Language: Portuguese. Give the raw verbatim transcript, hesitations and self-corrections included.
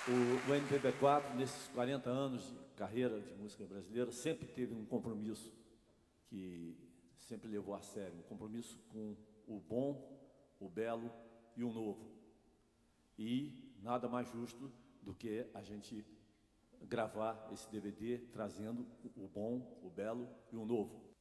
O, o M P B quatro, nesses quarenta anos de carreira de música brasileira, sempre teve um compromisso que sempre levou a sério, um compromisso com o bom, o belo e o novo. E nada mais justo do que a gente gravar esse D V D trazendo o bom, o belo e o novo.